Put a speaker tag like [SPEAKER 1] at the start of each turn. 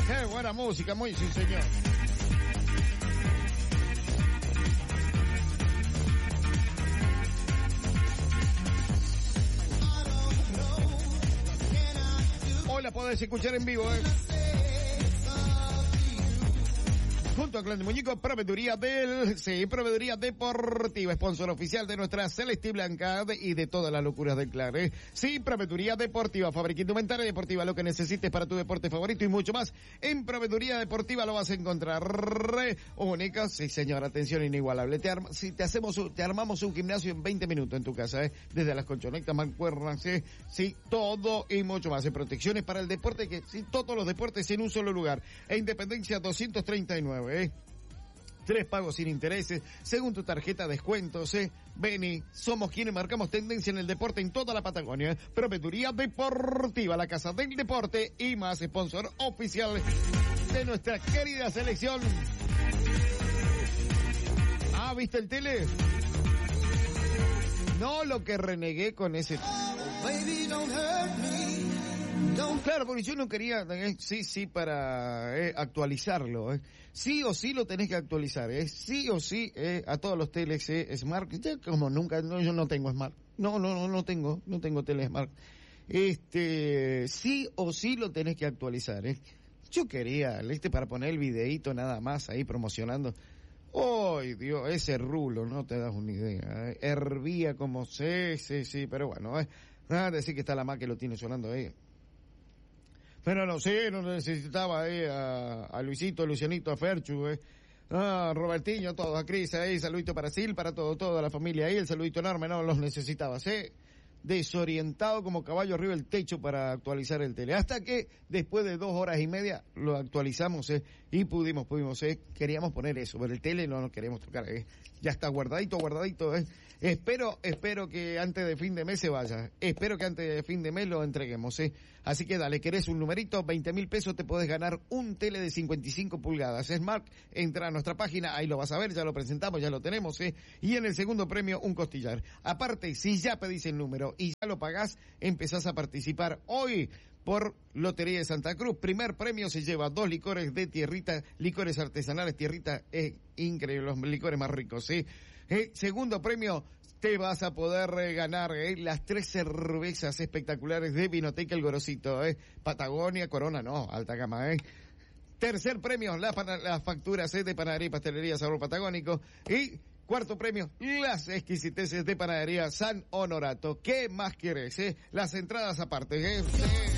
[SPEAKER 1] Qué buena música, muy sí, señor. Hoy la podés escuchar en vivo, junto a Clan de Muñeco, Proveeduría Proveeduría Deportiva, sponsor oficial de nuestra Celeste Blanca y de todas las locuras del clan, Sí, Proveeduría Deportiva, fábrica indumentaria deportiva, lo que necesites para tu deporte favorito y mucho más. En Proveeduría Deportiva lo vas a encontrar única, sí señor, atención inigualable. Te armamos un gimnasio en 20 minutos en tu casa, desde las colchonetas, mancuernas, sí, todo y mucho más. En protecciones para el deporte, sí, todos los deportes en un solo lugar. E Independencia 239. 3 pagos sin intereses, según tu tarjeta descuentos, Beni, somos quienes marcamos tendencia en el deporte en toda la Patagonia. Proveeduría Deportiva, la casa del deporte y más, sponsor oficial de nuestra querida selección. ¿Viste el tele? No lo que renegué con ese... Baby, don't hurt me. Claro, porque yo no quería, para actualizarlo, sí o sí lo tenés que actualizar, sí o sí, a todos los teles Smart, ya como nunca, no, yo no tengo Smart, no tengo tele Smart, sí o sí lo tenés que actualizar, yo quería, para poner el videíto nada más ahí promocionando. ¡Ay, Dios! Ese rulo, no te das una idea, hervía como sí, pero bueno, decir que está la más que lo tiene sonando ahí. Pero no necesitaba a Luisito, a Lucianito, a Ferchu, a Robertinho, a todos, a Cris, saludito para Sil, para toda la familia ahí, el saludito enorme, no los necesitaba, desorientado como caballo arriba del techo para actualizar el tele. Hasta que después de 2 horas y media lo actualizamos, y pudimos, queríamos poner eso, pero el tele no nos queremos tocar, ya está guardadito, Espero que antes de fin de mes se vaya. Espero que antes de fin de mes lo entreguemos, Así que dale, querés un numerito, 20.000 pesos, te podés ganar un tele de 55 pulgadas. Smart, entra a nuestra página, ahí lo vas a ver, ya lo presentamos, ya lo tenemos, Y en el segundo premio, un costillar. Aparte, si ya pedís el número y ya lo pagás, empezás a participar hoy por Lotería de Santa Cruz. Primer premio se lleva 2 licores de tierrita, licores artesanales, tierrita, increíble, los licores más ricos, Segundo premio, te vas a poder ganar las 3 cervezas espectaculares de Vinoteca El Gorosito, Patagonia, Corona, no, alta gama, Tercer premio, las facturas de panadería y pastelería Sabor Patagónico. Y cuarto premio, las exquisiteces de panadería San Honorato. ¿Qué más quieres? Las entradas aparte,